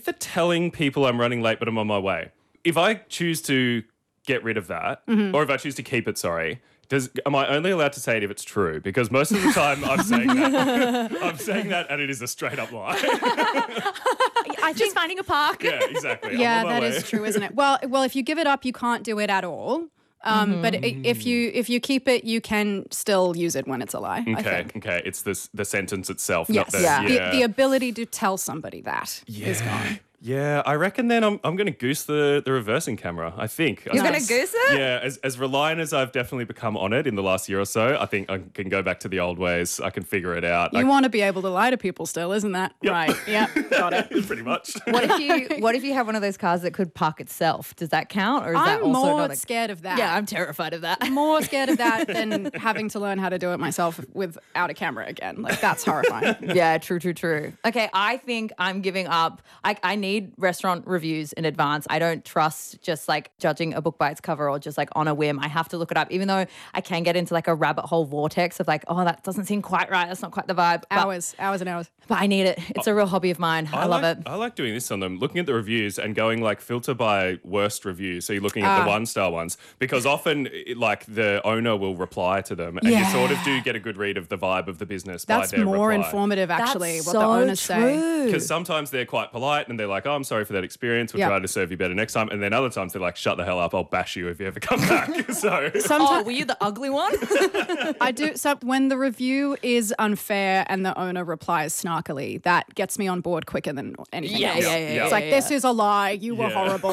the telling people I'm running late but I'm on my way. If I choose to get rid of that, or if I choose to keep it, am I only allowed to say it if it's true? Because most of the time I'm saying that. I'm saying that and it is a straight up lie. Just finding a park. Yeah, exactly. Yeah, that is true, isn't it? Well, if you give it up, you can't do it at all. But if you keep it, you can still use it when it's a lie. I think. Okay. It's the sentence itself. Yes. Not The ability to tell somebody that is gone. Yeah, I reckon then I'm going to goose the reversing camera, I think. You're going to goose it? Yeah, as reliant as I've definitely become on it in the last year or so, I think I can go back to the old ways. I can figure it out. You want to be able to lie to people still, isn't that? Yep. Right, yeah, got it. Pretty much. What if you have one of those cars that could park itself? Does that count? Or is that I'm also more not scared of that. Yeah, I'm terrified of that. More scared of that than having to learn how to do it myself without a camera again. Like, that's horrifying. Yeah, true. Okay, I think I'm giving up. I need restaurant reviews in advance. I don't trust just like judging a book by its cover or just like on a whim. I have to look it up, even though I can get into like a rabbit hole vortex of like, oh, that doesn't seem quite right. That's not quite the vibe. Hours and hours. But I need it. It's a real hobby of mine. I love it. I like doing this on them, looking at the reviews and going like filter by worst reviews. So you're looking at the 1-star ones because often like the owner will reply to them and you sort of do get a good read of the vibe of the business by That's their more reply. informative actually, That's what so the owners say. Because sometimes they're quite polite and they're like, oh, I'm sorry for that experience. We'll try to serve you better next time. And then other times they're like, shut the hell up. I'll bash you if you ever come back. So Oh, were you the ugly one? I do. So when the review is unfair and the owner replies snarkily, that gets me on board quicker than anything else. It's like, this is a lie. You were horrible.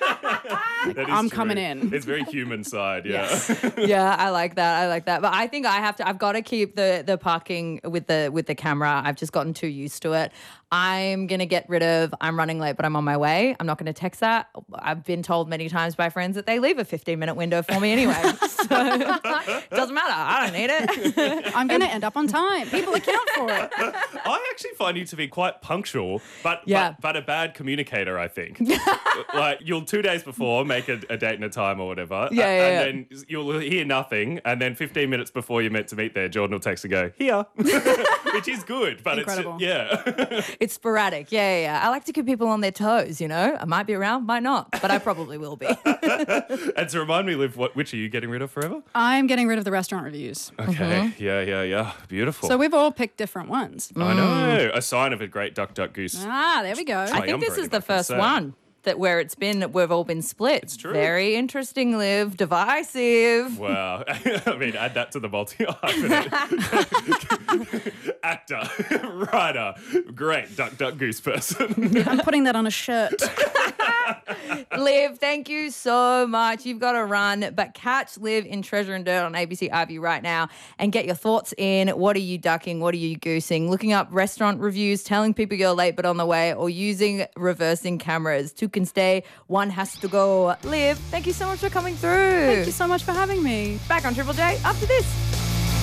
I'm coming in. It's very human side. Yeah. Yes. Yeah, I like that. But I think I've got to keep the parking with the camera. I've just gotten too used to it. I'm going to get rid of I'm running late, but I'm on my way. I'm not going to text that. I've been told many times by friends that they leave a 15-minute window for me anyway. So it doesn't matter. I don't need it. I'm going to end up on time. People account for it. I actually find you to be quite punctual, but a bad communicator, I think. Like you'll 2 days before make a date and a time or whatever. And then you'll hear nothing. And then 15 minutes before you're meant to meet there, Jordan will text and go, here. Which is good, but Incredible. It's sporadic. Yeah. I like to keep people on their toes, you know. I might be around, might not, but I probably will be. And to remind me, Liv, which are you getting rid of forever? I'm getting rid of the restaurant reviews. Okay. Yeah. Beautiful. So we've all picked different ones. I know. A sign of a great duck, duck, goose. There we go. I think this is the first one where we've all been split. It's true. Very interesting, Liv. Divisive. Wow. I mean, add that to the multi-hyphenate. Actor, writer, great duck, duck, goose person. I'm putting that on a shirt. Liv, thank you so much. You've got to run, but catch Liv in Treasure and Dirt on ABC iView right now and get your thoughts in. What are you ducking? What are you goosing? Looking up restaurant reviews, telling people you're late but on the way, or using reversing cameras. Two can stay, one has to go. Liv, thank you so much for coming through. Thank you so much for having me. Back on Triple J after this.